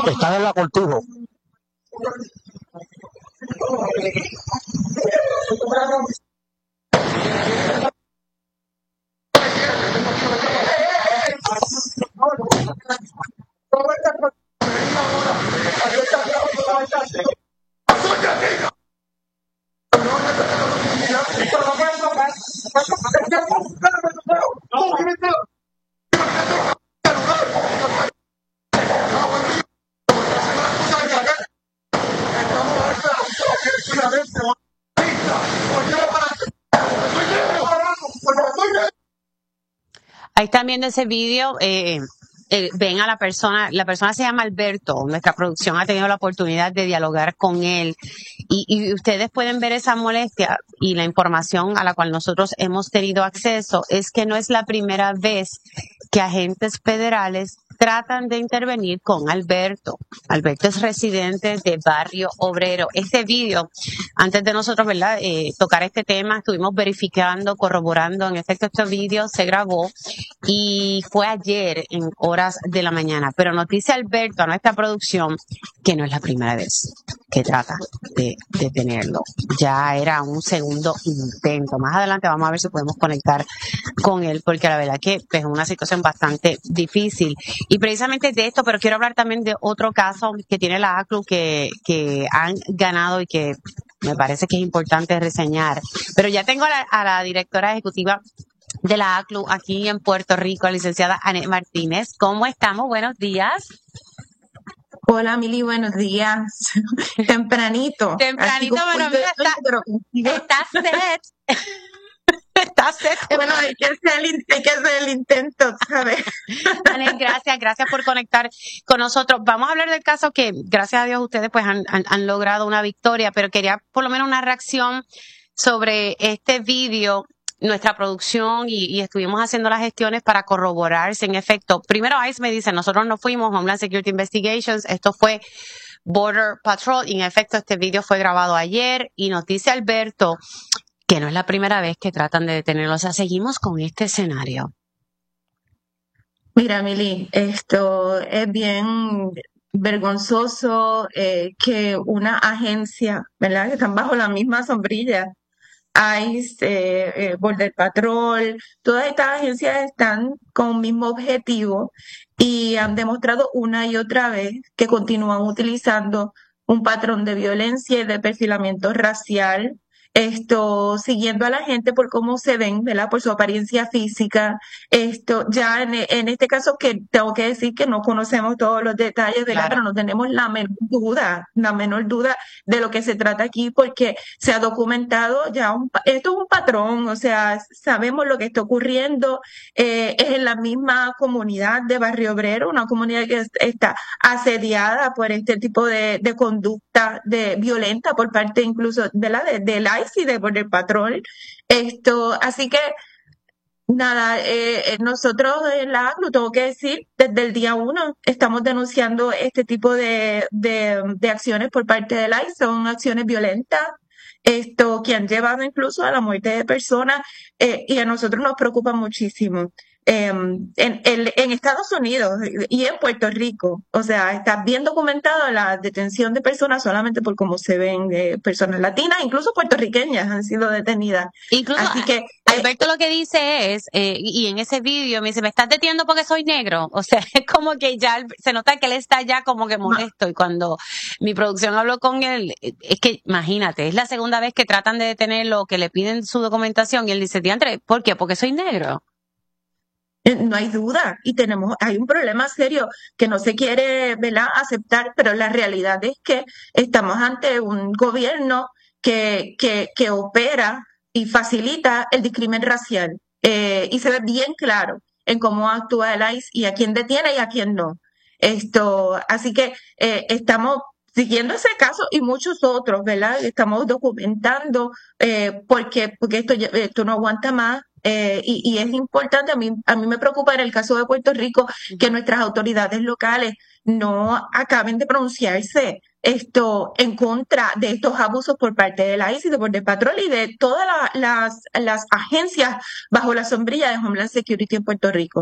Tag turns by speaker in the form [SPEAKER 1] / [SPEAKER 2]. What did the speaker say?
[SPEAKER 1] Están en la Cortijo.
[SPEAKER 2] Ahí están viendo ese vídeo, ven a la persona se llama Alberto, nuestra producción ha tenido la oportunidad de dialogar con él y ustedes pueden ver esa molestia y la información a la cual nosotros hemos tenido acceso es que no es la primera vez que agentes federales tratan de intervenir con Alberto. Alberto es residente de Barrio Obrero. Este vídeo, antes de nosotros, ¿verdad? Tocar este tema, estuvimos verificando, corroborando. En efecto, este vídeo se grabó y fue ayer en horas de la mañana. Pero nos dice Alberto a nuestra producción que no es la primera vez que trata de detenerlo. Ya era un segundo intento. Más adelante vamos a ver si podemos conectar con él, porque la verdad que es una situación bastante difícil. Y precisamente de esto, pero quiero hablar también de otro caso que tiene la ACLU que han ganado y que me parece que es importante reseñar. Pero ya tengo a la directora ejecutiva de la ACLU aquí en Puerto Rico, la licenciada Anet Martínez. ¿Cómo estamos? Buenos días.
[SPEAKER 3] Hola, Mili, buenos días. Tempranito.
[SPEAKER 2] Tempranito, bueno, mira, está set. Está set.
[SPEAKER 3] Bueno, hay que hacer el intento, ¿sabes?
[SPEAKER 2] Anet, gracias por conectar con nosotros. Vamos a hablar del caso que, gracias a Dios, ustedes pues han logrado una victoria, pero quería por lo menos una reacción sobre este vídeo. Nuestra producción y estuvimos haciendo las gestiones para corroborar si en efecto, primero ICE me dice, nosotros no fuimos, Homeland Security Investigations, esto fue Border Patrol, y en efecto este vídeo fue grabado ayer, y nos dice Alberto que no es la primera vez que tratan de detenerlo. O sea, seguimos con este escenario.
[SPEAKER 3] Mira, Mili, esto es bien vergonzoso que una agencia, ¿verdad? Que están bajo la misma sombrilla, ICE, Border Patrol, todas estas agencias están con un mismo objetivo y han demostrado una y otra vez que continúan utilizando un patrón de violencia y de perfilamiento racial, siguiendo a la gente por cómo se ven, ¿verdad? Por su apariencia física. Ya en este caso que tengo que decir que no conocemos todos los detalles, ¿verdad?
[SPEAKER 2] Claro.
[SPEAKER 3] Pero no tenemos la menor duda de lo que se trata aquí, porque se ha documentado ya, esto es un patrón, o sea, sabemos lo que está ocurriendo, es en la misma comunidad de Barrio Obrero, una comunidad que está asediada por este tipo de conducta violenta por parte incluso de la ICE y de Border Patrol. Así que nada, nosotros en la ACLU, tengo que decir, desde el día 1 estamos denunciando este tipo de acciones por parte de la ICE, son acciones violentas, que han llevado incluso a la muerte de personas, y a nosotros nos preocupa muchísimo. En Estados Unidos y en Puerto Rico, o sea, está bien documentado la detención de personas solamente por cómo se ven, personas latinas, incluso puertorriqueñas han sido detenidas.
[SPEAKER 2] Incluso
[SPEAKER 3] Así que
[SPEAKER 2] Alberto lo que dice es, y en ese vídeo me dice, ¿me estás deteniendo porque soy negro? O sea, es como que ya se nota que él está ya como que molesto, y cuando mi producción habló con él, es que imagínate, es la segunda vez que tratan de detenerlo, que le piden su documentación, y él dice, diantre, ¿por qué? Porque soy negro.
[SPEAKER 3] no hay duda, y hay un problema serio que no se quiere, ¿verdad?, aceptar, pero la realidad es que estamos ante un gobierno que opera y facilita el discrimen racial, y se ve bien claro en cómo actúa el ICE y a quién detiene y a quién no. Así que estamos siguiendo ese caso y muchos otros, ¿verdad? Estamos documentando, porque esto no aguanta más. Y es importante, a mí me preocupa en el caso de Puerto Rico que nuestras autoridades locales no acaben de pronunciarse en contra de estos abusos por parte de la ICE y de Border Patrol y de todas las agencias bajo la sombrilla de Homeland Security en Puerto Rico.